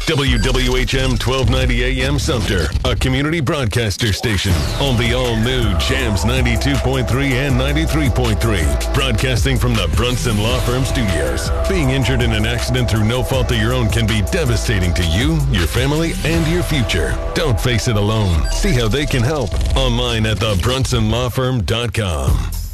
WWHM 1290 AM Sumter, a community broadcaster station on the all-new Jams 92.3 and 93.3. Broadcasting from the Brunson Law Firm Studios. Being injured in an accident through no fault of your own can be devastating to you, your family, and your future. Don't face it alone. See how they can help online at thebrunsonlawfirm.com.